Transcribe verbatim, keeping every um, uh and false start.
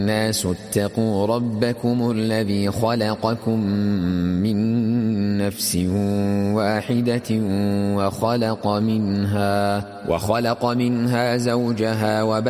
الناس اتقوا ربكم الذي خلقكم من نفس واحدة وخلق منها وخلق منها زوجها وبث